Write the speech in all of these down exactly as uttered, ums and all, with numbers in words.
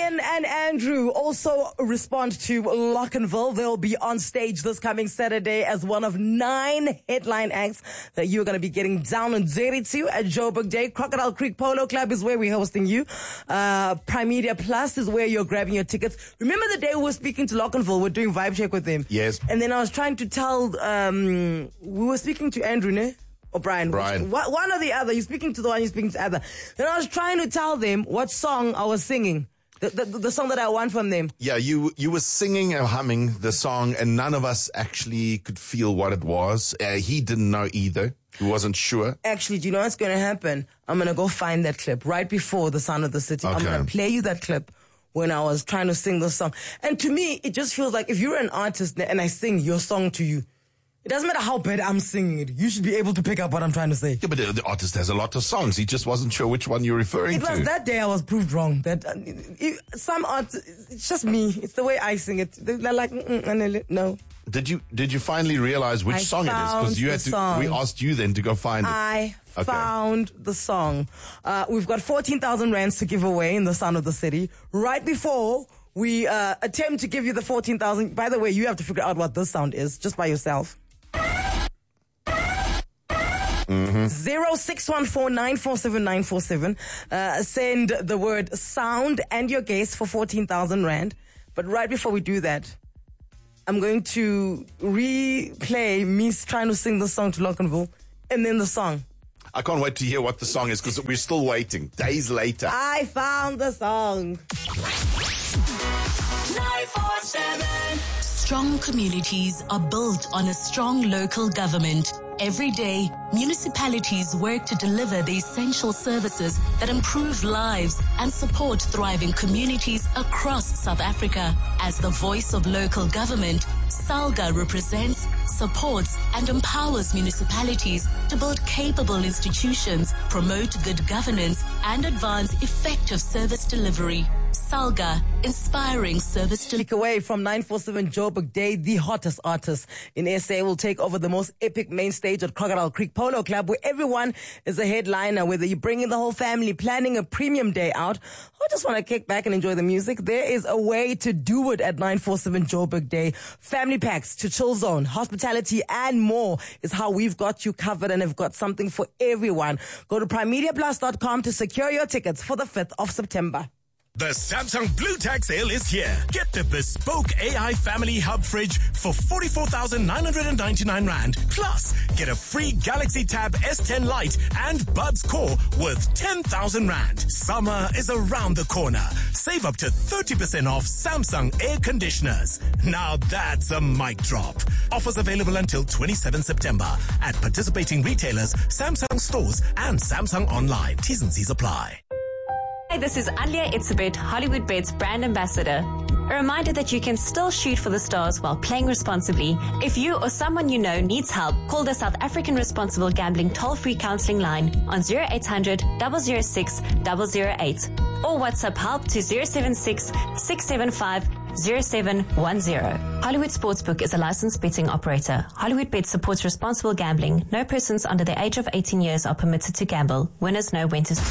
Ryan and Andrew also respond to Lockenville. They'll be on stage this coming Saturday as one of nine headline acts that you're going to be getting down and dirty to at Joburg Day. Crocodile Creek Polo Club is where we're hosting you. Uh, Prime Media Plus is where you're grabbing your tickets. Remember the day we were speaking to Lockenville? We're doing vibe check with them. Yes. And then I was trying to tell, um, we were speaking to Andrew, ne? Or Brian. Brian. Which, one or the other. You're speaking to the one, you're speaking to the other. Then I was trying to tell them what song I was singing. The, the, the song that I want from them. Yeah, you you were singing and humming the song, and none of us actually could feel what it was. Uh, he didn't know either. He wasn't sure. Actually, do you know what's going to happen? I'm going to go find that clip right before The Sound of the City. Okay. I'm going to play you that clip when I was trying to sing the song. And to me, it just feels like if you're an artist and I sing your song to you, it doesn't matter how bad I'm singing it. You should be able to pick up what I'm trying to say. Yeah, but the, the artist has a lot of songs. He just wasn't sure which one you're referring It to. was that day I was proved wrong. That uh, it, some art, it's just me. It's the way I sing it. They're like, mm-mm, no. Did you did you finally realize which I song it is? Because you had to. song. We asked you then to go find it. I Okay. found the song. Uh, we've got fourteen thousand rands to give away in The Sound of the City. Right before we uh, attempt to give you the fourteen thousand. By the way, you have to figure out what this sound is just by yourself. Mm-hmm. Zero six one four nine four seven nine four seven. Uh, send the word sound and your guess for fourteen thousand rand. But right before we do that, I'm going to replay me trying to sing the song to Lockenville and then the song. I can't wait to hear what the song is because we're still waiting. Days later. I found the song. nine four seven. Strong communities are built on a strong local government. Every day, municipalities work to deliver the essential services that improve lives and support thriving communities across South Africa. As the voice of local government, SALGA represents, supports, and empowers municipalities to build capable institutions, promote good governance, and advance effective service delivery. SALGA, inspiring service delivery. Take away from nine forty-seven Joburg Day, the hottest artist in S A will take over the most epic main stage at Crocodile Creek Polo Club, where everyone is a headliner, whether you're bringing the whole family, planning a premium day out, or just want to kick back and enjoy the music. There is a way to do it at nine forty-seven Joburg Day. Family packs to chill zone, hospitality, and more is how we've got you covered and have got something for everyone. Go to prime media plus dot com to secure your tickets for the fifth of September. The Samsung Blue Tag sale is here. Get the bespoke A I Family Hub fridge for forty-four thousand nine hundred ninety-nine rand. Plus, get a free Galaxy Tab S ten Lite and Buds Core worth ten thousand rand. Summer is around the corner. Save up to thirty percent off Samsung air conditioners. Now that's a mic drop. Offers available until twenty-seventh September at participating retailers, Samsung stores, and Samsung Online. T's and C's apply. Hi, this is Alia Itzebet, Hollywood Bet's brand ambassador. A reminder that you can still shoot for the stars while playing responsibly. If you or someone you know needs help, call the South African Responsible Gambling toll-free counseling line on zero eight hundred, zero zero six, zero zero eight or WhatsApp help to zero seven six, six seven five, zero seven one zero. Hollywood Sportsbook is a licensed betting operator. Hollywood Bet supports responsible gambling. No persons under the age of eighteen years are permitted to gamble. Winners know when to...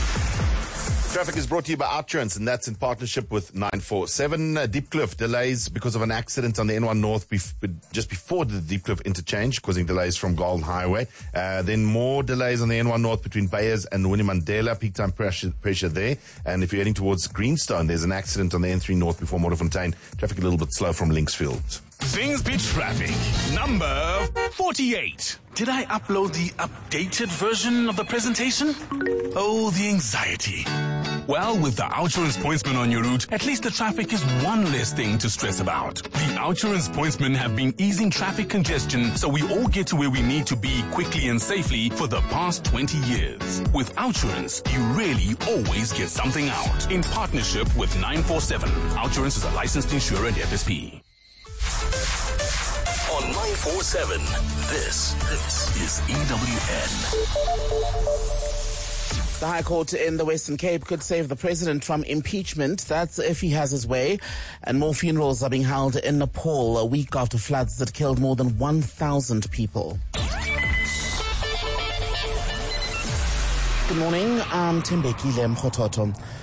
Traffic is brought to you by Outurance, and that's in partnership with nine four seven. Uh, Diepkloof delays because of an accident on the N one North bef- just before the Diepkloof interchange, causing delays from Golden Highway. Uh, then more delays on the N one North between Bayers and Winnie Mandela, peak time pressure, pressure there. And if you're heading towards Greenstone, there's an accident on the N three North before Modderfontein. Traffic a little bit slow from Linksfield. Thingsby Traffic, number forty-eight. Did I upload the updated version of the presentation? Oh, the anxiety. Well, with the Outurance Pointsman on your route, at least the traffic is one less thing to stress about. The Outurance Pointsmen have been easing traffic congestion so we all get to where we need to be quickly and safely for the past twenty years. With Outurance, you really always get something out. In partnership with nine four seven. Outurance is a licensed insurer and F S P. On nine four seven, this, this is E W N. The High Court in the Western Cape could save the president from impeachment. That's if he has his way. And more funerals are being held in Nepal a week after floods that killed more than one thousand people. Good morning, I'm Timbekile Mkhototo.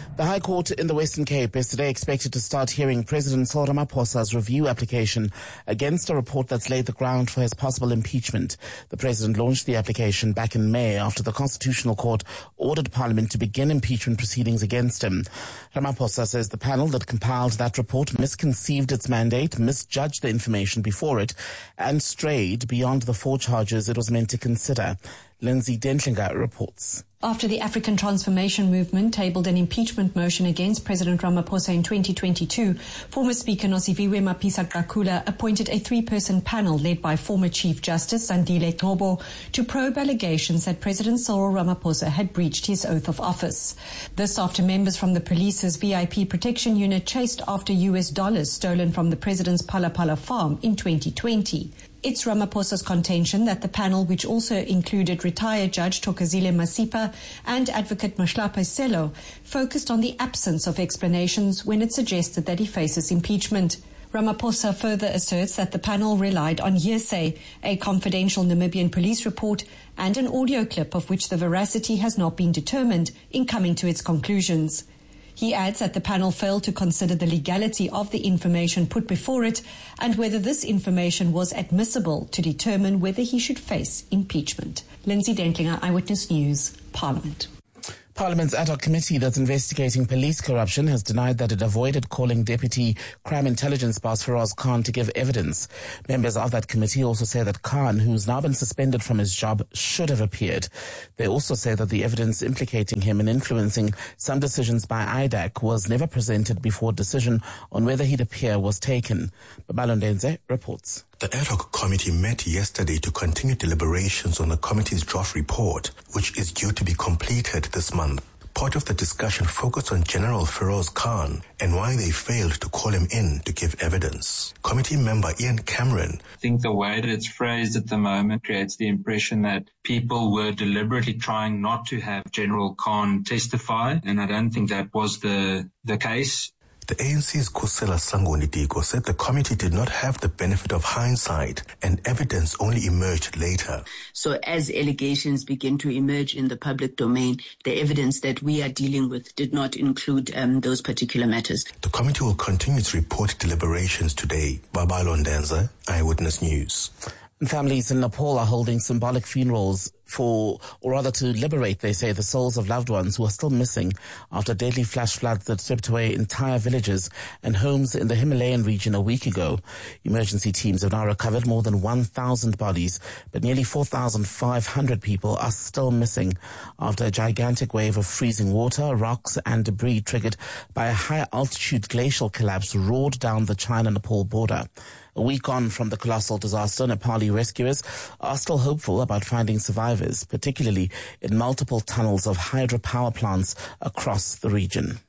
The High Court in the Western Cape is today expected to start hearing President Cyril Ramaphosa's review application against a report that's laid the ground for his possible impeachment. The President launched the application back in May after the Constitutional Court ordered Parliament to begin impeachment proceedings against him. Ramaphosa says the panel that compiled that report misconceived its mandate, misjudged the information before it, and strayed beyond the four charges it was meant to consider. Lindsay Dentlinger reports. After the African Transformation Movement tabled an impeachment motion against President Ramaphosa in twenty twenty-two, former Speaker Nosiviwe Mapisa-Qakula appointed a three-person panel led by former Chief Justice Zandile Ngcobo to probe allegations that President Cyril Ramaphosa had breached his oath of office. This after members from the police's V I P protection unit chased after U S dollars stolen from the president's Phala Phala farm in twenty twenty. It's Ramaphosa's contention that the panel, which also included retired Judge Thokozile Masipa and Advocate Mahlapa Sello, focused on the absence of explanations when it suggested that he faces impeachment. Ramaphosa further asserts that the panel relied on hearsay, a confidential Namibian police report, and an audio clip of which the veracity has not been determined in coming to its conclusions. He adds that the panel failed to consider the legality of the information put before it and whether this information was admissible to determine whether he should face impeachment. Lindsay Dentlinger, Eyewitness News, Parliament. Parliament's ad hoc committee that's investigating police corruption has denied that it avoided calling Deputy Crime Intelligence Boss Feroz Khan to give evidence. Members of that committee also say that Khan, who's now been suspended from his job, should have appeared. They also say that the evidence implicating him in influencing some decisions by I D A C was never presented before a decision on whether he'd appear was taken. Babalo Ndenze reports. The ad hoc committee met yesterday to continue deliberations on the committee's draft report, which is due to be completed this month. Part of the discussion focused on General Feroz Khan and why they failed to call him in to give evidence. Committee member Ian Cameron. I think the way that it's phrased at the moment creates the impression that people were deliberately trying not to have General Khan testify, and I don't think that was the, the case. The A N C's Kusela Sangoni-Diko said the committee did not have the benefit of hindsight and evidence only emerged later. So as allegations begin to emerge in the public domain, the evidence that we are dealing with did not include um, those particular matters. The committee will continue its report deliberations today. Babalo Ndenza, Eyewitness News. Families in Nepal are holding symbolic funerals for, or rather to liberate, they say, the souls of loved ones who are still missing after deadly flash floods that swept away entire villages and homes in the Himalayan region a week ago. Emergency teams have now recovered more than one thousand bodies, but nearly four thousand five hundred people are still missing after a gigantic wave of freezing water, rocks and debris triggered by a high-altitude glacial collapse roared down the China-Nepal border. A week on from the colossal disaster, Nepali rescuers are still hopeful about finding survivors, particularly in multiple tunnels of hydropower plants across the region.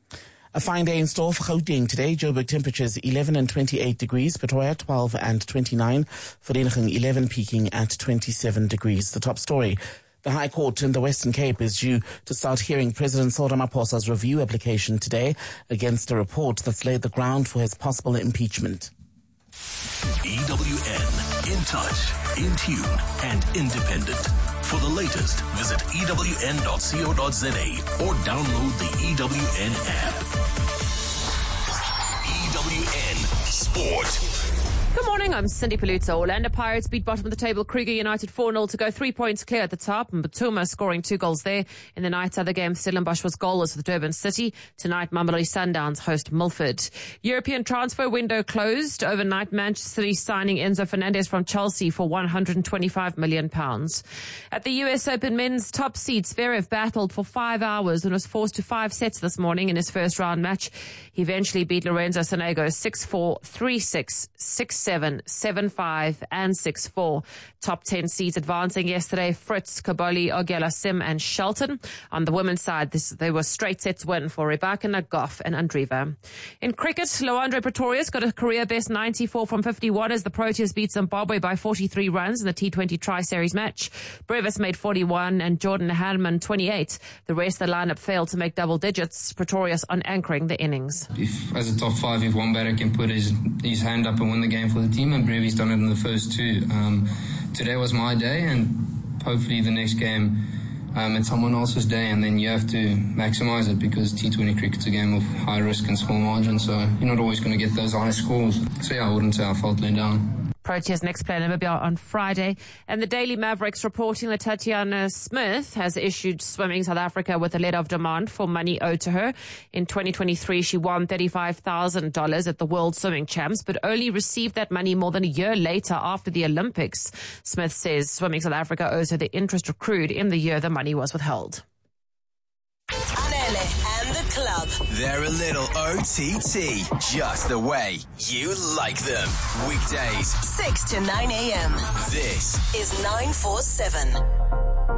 A fine day in store for Gauteng today. Joburg temperatures eleven and twenty-eight degrees, Pretoria twelve and twenty-nine, Vereeniging eleven peaking at twenty-seven degrees. The top story. The High Court in the Western Cape is due to start hearing President Cyril Ramaphosa's review application today against a report that's laid the ground for his possible impeachment. E W N, in touch, in tune, and independent. For the latest, visit E W N dot co dot za or download the E W N app. E W N Sport. Good morning, I'm Cindy Paluzzo. Orlando Pirates beat bottom of the table Kruger United four nil to go three points clear at the top, and Batuma scoring two goals there. In the night's other game, Stellenbosch was goalless with Durban City. Tonight, Mamelodi Sundowns host Milford. European transfer window closed. Overnight, Manchester City signing Enzo Fernandez from Chelsea for one hundred twenty-five million pounds. At the U S Open men's top seed, Zverev battled for five hours and was forced to five sets this morning in his first round match. He eventually beat Lorenzo Sonego six four, three six, six seven, seven five, and six four. Top ten seeds advancing yesterday: Fritz, Kaboli, Ogela, Sim, and Shelton. On the women's side, this, they were straight sets win for Rebecca, Goff, and Andriva. In cricket, Loandre Pretorius got a career best ninety-four from fifty-one as the Proteas beat Zimbabwe by forty-three runs in the T twenty Tri-Series match. Brevis made forty-one and Jordan Hanman twenty-eight. The rest of the lineup failed to make double digits. Pretorius on anchoring the innings. If as a top five, if one batter can put his, his hand up and win the game for the team, and Brevis done it in the first two. Um, today was my day, and hopefully the next game Um, it's someone else's day, and then you have to maximize it because T twenty cricket's a game of high risk and small margin, so you're not always going to get those high scores. So yeah, I wouldn't say I felt let down. Proteas next play Namibia on Friday. And the Daily Mavericks reporting that Tatiana Smith has issued Swimming South Africa with a letter of demand for money owed to her. In twenty twenty-three, she won thirty-five thousand dollars at the World Swimming Champs, but only received that money more than a year later after the Olympics. Smith says Swimming South Africa owes her the interest accrued in the year the money was withheld. And the club. They're a little O T T, just the way you like them. Weekdays, six to nine a.m. This is nine four seven.